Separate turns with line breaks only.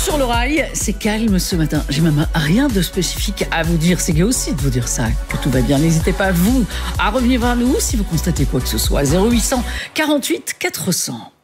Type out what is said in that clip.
sur le rail, c'est calme ce matin. J'ai même rien de spécifique à vous dire. C'est gai aussi de vous dire ça, que tout va bien. N'hésitez pas, vous, à revenir vers nous si vous constatez quoi que ce soit. 0800 48 400.